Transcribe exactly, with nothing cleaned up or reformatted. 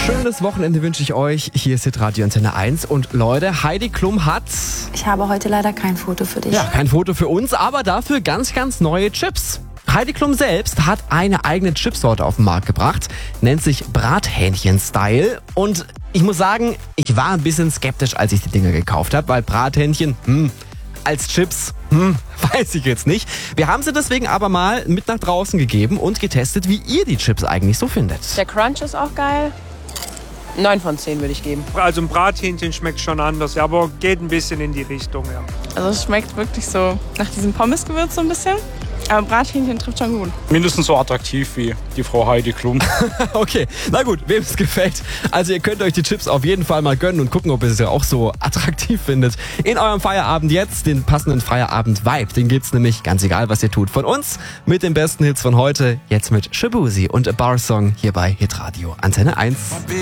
Schönes Wochenende wünsche ich euch. Hier ist Hitradio Antenne eins. Und Leute, Heidi Klum hat... Ich habe heute leider kein Foto für dich. Ja, kein Foto für uns, aber dafür ganz, ganz neue Chips. Heidi Klum selbst hat eine eigene Chipsorte auf den Markt gebracht, nennt sich Brathähnchen-Style. Und ich muss sagen, ich war ein bisschen skeptisch, als ich die Dinger gekauft habe, weil Brathähnchen, hm, als Chips, hm, weiß ich jetzt nicht. Wir haben sie deswegen aber mal mit nach draußen gegeben und getestet, wie ihr die Chips eigentlich so findet. Der Crunch ist auch geil. neun von zehn würde ich geben. Also ein Brathähnchen schmeckt schon anders, ja, aber geht ein bisschen in die Richtung, ja. Also es schmeckt wirklich so nach diesem Pommesgewürz so ein bisschen. Aber Brathähnchen trifft schon gut. Mindestens so attraktiv wie die Frau Heidi Klum. Okay, na gut, wem es gefällt. Also ihr könnt euch die Chips auf jeden Fall mal gönnen und gucken, ob ihr sie auch so attraktiv findet. In eurem Feierabend jetzt, den passenden Feierabend-Vibe, den gibt's nämlich, ganz egal was ihr tut, von uns mit den besten Hits von heute. Jetzt mit Shaboozey und A Bar Song hier bei Hitradio Antenne eins.